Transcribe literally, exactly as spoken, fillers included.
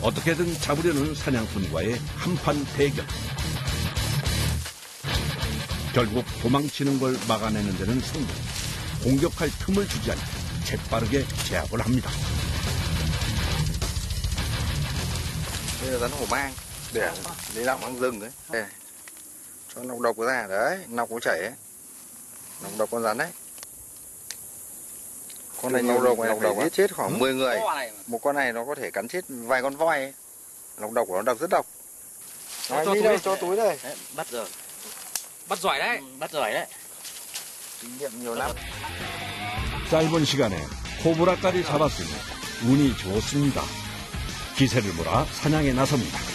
어떻게든 잡으려는 사냥꾼과의 한판 대결. 결국 도망치는 걸 막아내는 데는 성공. 공격할 틈을 주지 않고 재빠르게 제압을 합니다. Đây là rắn hổ mang để lấy nọc mang rừng đấy. Đây, cho nọc độc ra đấy, nọc có chảy ấy. Nọc độc con rắn đấy. Con này nọc độc này phải giết chết khoảng mười người. Một con này nó có thể cắn chết vài con voi ấy. Nọc độc của nó độc rất độc. Đấy, cho, túi đây, cho túi đây. Đấy, bắt rồi. bắt giỏi đấy. Ừ, bắt giỏi đấy. Kinh nghiệm nhiều lắm. 짧은 시간에 코브라까지 잡았으니 운이 좋습니다. 기세를 몰아 사냥에 나섭니다.